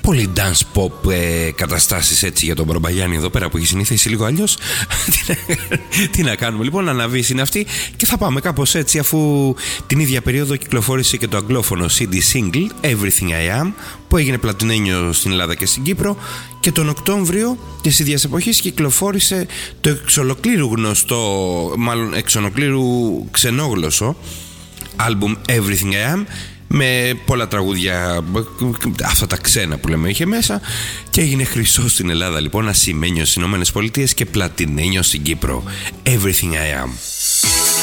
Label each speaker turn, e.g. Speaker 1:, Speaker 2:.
Speaker 1: πολύ dance pop καταστάσεις έτσι για τον Μπαρμπαγιάννη εδώ πέρα που έχει συνηθίσει λίγο αλλιώς. Τι να κάνουμε λοιπόν, να αναβείς είναι αυτή και θα πάμε κάπως έτσι, αφού την ίδια περίοδο κυκλοφόρησε και το αγγλόφωνο CD single Everything I Am, που έγινε πλατινένιο στην Ελλάδα και στην Κύπρο, και τον Οκτώβριο της ίδιας εποχής κυκλοφόρησε το εξ ολοκλήρου γνωστό, μάλλον εξ ολοκλήρου ξενόγλωσσο άλμπουμ Everything I Am, με πολλά τραγούδια, αυτά τα ξένα που λέμε, είχε μέσα, και έγινε χρυσό στην Ελλάδα λοιπόν, ασημένιο στις Ηνωμένες Πολιτείες και πλατινένιο στην Κύπρο. Everything I Am.